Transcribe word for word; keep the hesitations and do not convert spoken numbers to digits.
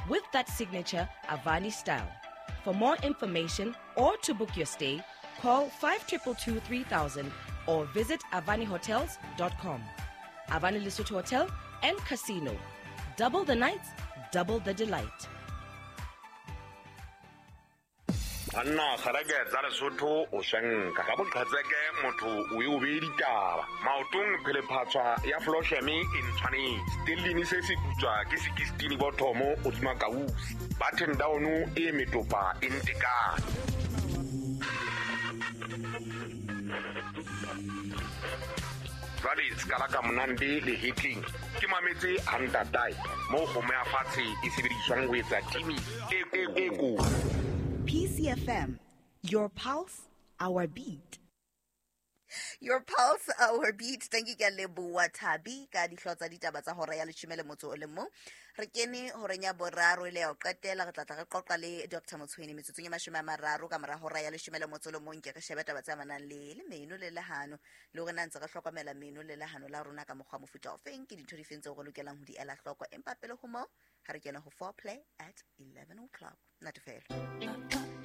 with that signature Avani style. For more information or to book your stay, call five two two two three thousand or visit avani hotels dot com. Avani Lesotho Hotel and Casino. Double the nights, double the delight. Anna Sarage Zarasoto Ocean Kakabun Kazake Moto Ubi Dava Mautung Pelepatra Yafloshemi in Chani Still in Sesikuja Kisikistini Botomo Uzmakaus Batten Downu Emitopa in Tika Rally Skalaka Munandi the hitting Kimamete and die Mo Homea Fati Isibri with a Timmy Ego. P C F M, your pulse, our beat. Your pulse, our beat. Thank you, Galebua Tabi. Kadi Flota Dita Hora Yalishimele Moto Olemo. Rekeni Horenya Boraro Leo Catella Tatacale, Doctor Motswini, Mitsunya Mashima Mararo, Camara Hora Yalishimele Motolomo, Shebeta Batamana Lil, Menu Lelahano, Logananza Shocamela Menu Lelahano, Larunaka Mohamu Futo, thank you to Rifinzo Lucalam, the Ella Clock, and Papelo Homo, Harikana Hofor play at eleven o'clock. Not to fail.